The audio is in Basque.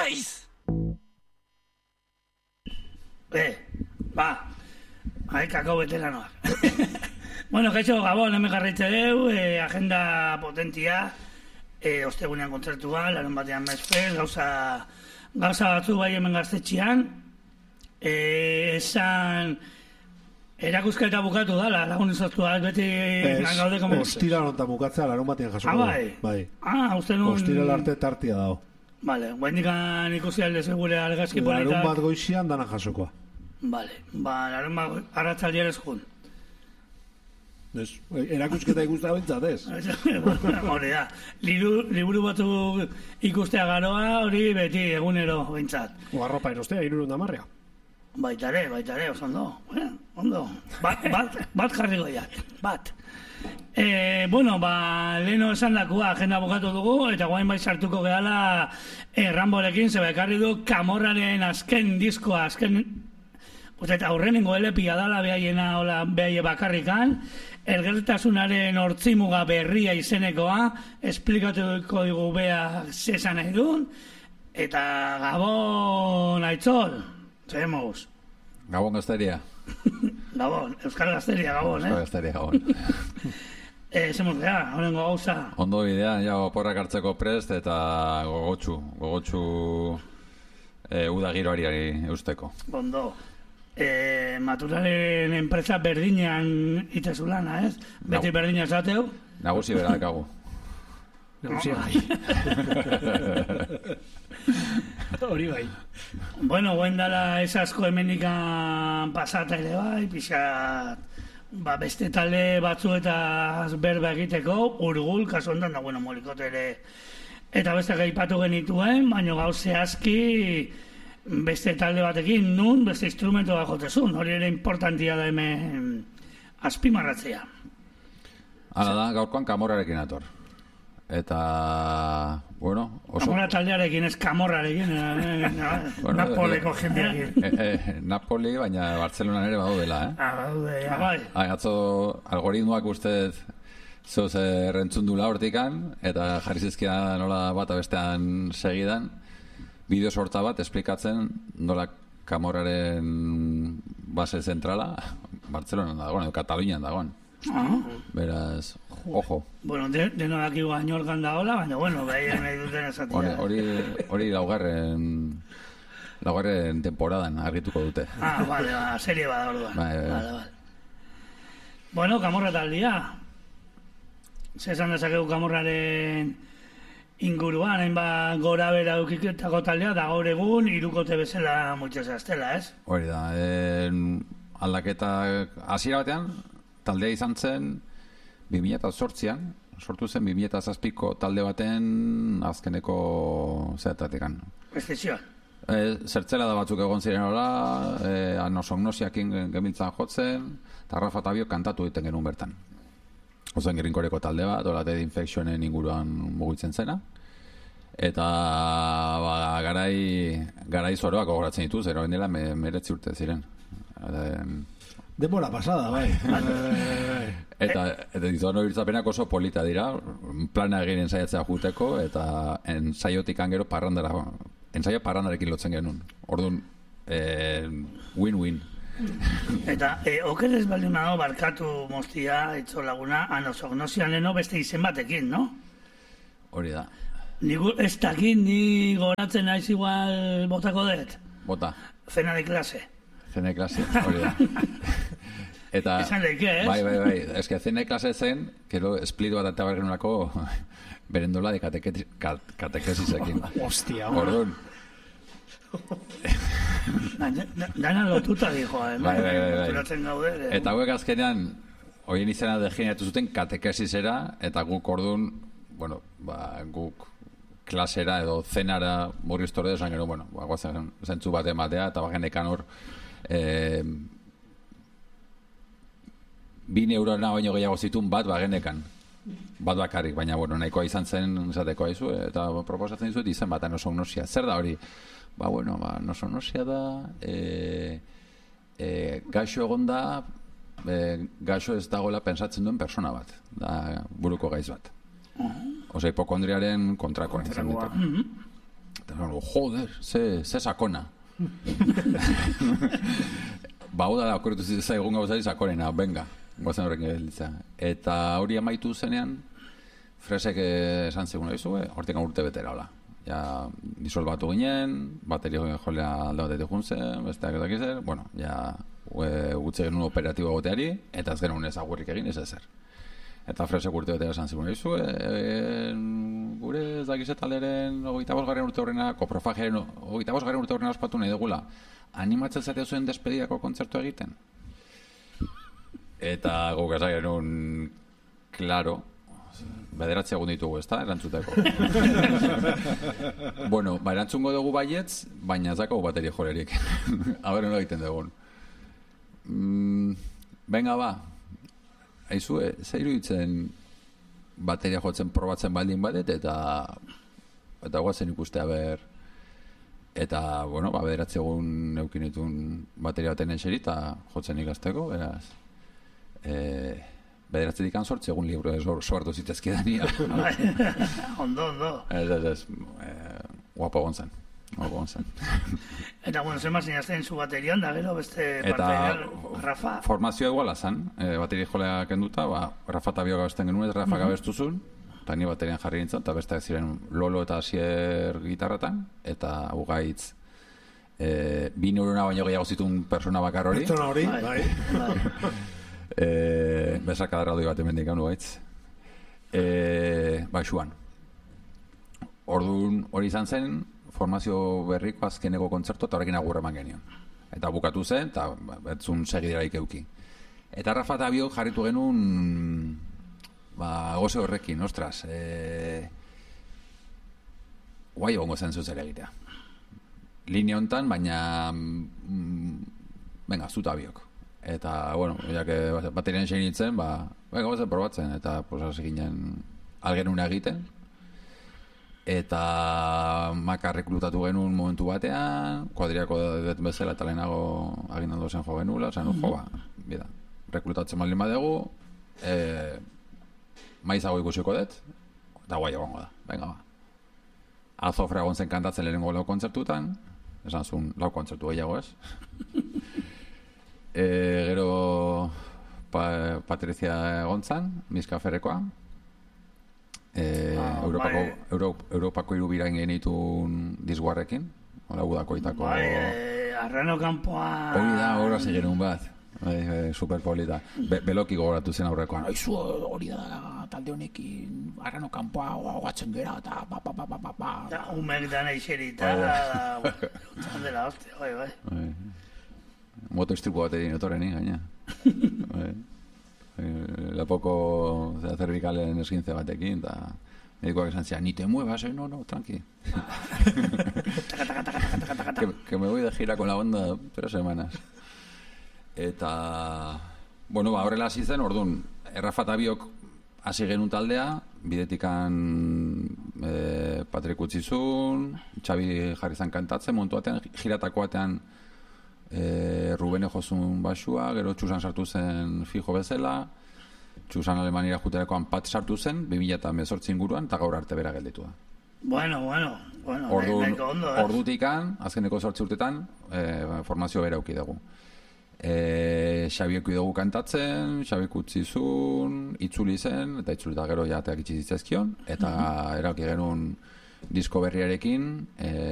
naiz! Kakao beteranoak. Bueno, kaixo, Gabon, hemen jarraitze deu, agenda potentia, ostegunean kontzertua, larun batean mezfez, gauza batzu bai hemen gaztetxean, esan erakusketa bukatu dala, lagun izaztua, beti gaude komo... Ostira lontan bukatzea, larun batean jasoko da. Bai. Uste nun... Ostira arte tartia dago. Vale, guaindikan ikusi alde segure argazki politak... Larun bat goizian dana jasokoa. Vale, larun bat arratzaldian ez jun. Erakusketa ikustea bintzat, ez? Hori da, liburu batu ikustea garoa, hori beti egunero bintzat. Arropa erostea, 300. Baitare, oso ondo. Ondo. Bat jarri goiat, bat. Leheno esan dakua, agenda bukatu dugu, eta guain bai sartuko gehala Ramborekin, zeba ekarri du Camorraren azken diskoa, eta aurrenengo LP-a dala behaie bakarrikan, elgertasunaren hortzimuga berria izenekoa, esplikatuko dugu bea zesan nahi duen, eta Gabon Aitzol, zemuz. Gabon Gazteria. Gabon, Euskal Gazteria, Gabon, Euskal Gazteria, Gabon. Zemuz geha, horrengo gauza. Ondo bidean, oporrak hartzeko prest eta gogotxu uda giroari eusteko. Ondo. Maturaren enpresa berdinean itezulana, ez? Beti berdina esateu? Nagusi bera dakagu. Nagusi bai. Hori bai. Bueno, guen dala esasko hemenikan pasata ere bai, pixat beste talde batzuetaz berba egiteko, Urgul, kasu ondan da, Molikote ere eta beste gaipatu genituen, baina gauze aski beste talde batekin, nun beste instrumento da jotezun, hori ere importantia da hemen azpimarratzea. Hala da, gaurkoan Camorrarekin ator. Eta, bueno... Camorra taldearekin, ez Camorrarekin, Napoleko jendearekin. Napoli, baina Bartzelonan ere badaudela, Badaude, bai. Atzo algoritmoak ustez zoz rentzundula hortikan, eta jarri zizkidan nola bata bestean segidan, bideo sorta bat esplikatzen nola Camorraren base zentrala Bartzelonan dagoen, edo Katalunian dagoen. Beraz, ojo. Bueno, deno dakigu añorgan da hola, baina, bueno, behien nahi duten esatia. Hori laugarren temporadan argituko dute. Vale, serie bada orduan. Vale. Bueno, Camorra taldia. Zesan dezakegu Camorraren inguruan, hainbat gora bera eukiketako taldea, da gaur egun, 3 bezala muitzez aztela, ez? Hori da, aldaketa hasiera batean, taldea izan zen 2008an, sortu zen 2007ko talde baten azkeneko zertatekan. Prestizioan. Zertzela da batzuk egon ziren hola, Anosognosiakin gemiltzan jotzen, eta Rafa Tabio kantatu egiten genuen bertan. Ozen Grinkoreko talde bat, hola Dead Infectionen inguruan mugitzen zena. Eta garai zoroak gogoratzen ditu, zero dela 19 urte ziren. Demora pasada, bai. Eta dizuan hori birtzapenak oso polita dira, plana egin ensaiatzea juteko, eta ensaiotik angero parrandarekin lotzen genuen. Orduan, win-win. Eta, okerez baldin nago barkatu moztia, etzo laguna, Anosognosian leno beste izen batekin, no? Hori da. Ez dakit, ni goratzen naiz igual botako dut? Bota. Cena de klase, hori da. Eta, esan leike, ez? Bai. Ez que cena de klase zen, gero split bat eta bargenunako berendola de katekesisekin. Hostia, Orduan. Dana lotuta dijo, Bai. Eta hauek azkenean, horien izena degeneratu zuten katekesisera, eta guk orduan, bueno, guk klasera edo zenara murriztore esan gero, bueno, guazen zentzu bat ematea, eta bagenekan hor 2 eurona baino gehiago zituen bat bagenekan. Bat bakarrik, baina, bueno, nahikoa izan zen esateko aizu, eta proposatzen dizuet izen bat Anosognosia. Zer da hori? Anosognosia da, gaixo egon da, gaixo ez dagoela pensatzen duen persona bat, da buruko gaiz bat. Osa, hipokondriaren kontrakoa izan ditu. Eta, joder, ze sakona. Ba, da, okorretu zaigun gauzari sakonena, venga, guazen horrekin gelitza. Eta hori amaitu zenean, Fresek esan zegoen hortik urte betera, hola. Ja, disolbatu ginen, bateria jolea alde batetik juntzen, besteak edo zer, bueno, ja, gutze genuen operatibo goteari, eta ez genuen ezagurrik egin, ez ezer. Eta Fresek urte betera esan zegoen gure ez dakizet alderen 25. urte horrena, koprofagiaren 25. urte horrena ospatu nahi dugula, animatzen zatea zuen despedidako kontzertu egiten. Eta guk esan genuen, klaro, bederatzi egun ditugu, ezta, erantzuteko. Bueno, erantzungo dugu baietz, baina ez dakagu bateria jolerik. Haberen egiten dugun. Venga, ba. Aizue, zeiru ditzen bateria jotzen probatzen baldin badet, eta guazen ikustea ber. Eta, bueno, bederatzi egun eukinitun bateria baten eseri, eta jotzen ikasteko, beraz. Bederatzetik ansortzi egun libro soartu zitezkidania. Ondo. Ez, guapo gontzen. Eta, bueno, zenba zinazten zu baterian, da gero beste parte, Rafa? Formazioa iguala zan, bateria jolea kenduta, Rafa eta Bio gabesten genuen, Rafa gabestuzun, eta ni baterian jarri nintzen, eta besteak ziren Lolo eta Asier gitarratan, eta Ugaitz, 2 neurona baino gehiago zituen persona bakar hori. Pertsona hori, bai. Besakadara doi bat emendik ganu gaitz. Xuan. Orduan hori izan zen, formazio berriko azkeneko kontzertu eta horrekin agurra eman genion. Eta bukatu zen, eta betzun segideraik euki. Eta Rafa eta Bio jarritu genuen goze horrekin, ostras, guai egongo zen zuzer egitea. Linea hontan, baina venga, zuta Biok. Eta, bueno, baterian segin nintzen, venga, bazen probatzen, eta hasi ginen algenuna egiten. Eta Maka rekrutatu genuen momentu batean, kuadriako dut bezala eta lehenago aginaldo zen jo genuela, osan bida, rekrutatzen baldin badegu, maizago ikusiko dut, eta guai egongo da, venga ba. Azofra egon zen kantatzen lehenengo lau kontzertutan, esan zuen lau kontzertu gehiago ez. Gero Patricia egon zen, Miskaferrekoa, Europako irubirain genitun dizguarrekin, hola udakoitako. Arrano kanpoa. Hori da, horra zigenun bat, superpolita. Beloki gogoratu zen aurrekoan. Aizu hori da talde honekin Arrano kanpoa gogatzen gera, eta Da, umek da nahi xerita, lutzan dela, hostia, bai. Moto istripu bat egin otorreni, gaina. Lapoko cervicalen esguintze batekin, eta medikoak esan zian, ni te muevas, no, tranqui. que me voy de gira con la banda 3 semanas. Eta, bueno, horrela hasi zen, orduan, Rafa eta Biok hasi genuen taldea, bidetikan Patrik utzizun, Xabi jarri zan kantatzen, momentu batean, jiratako batean, Rubene jozun basua, gero Txusan sartu zen fijo bezala, Txusan Alemaniara juterakoan Pat sartu zen 2018 inguruan, eta gaur arte bera gelditu da. Bueno, ordutikan, azkeneko 8 urtetan, formazio bera auki dugu. Xabiek dugu kantatzen, Xabik utzizun, itzuli zen, eta itzuli eta gero jateak itxi zitzezkion, eta erauki genuen disko berriarekin,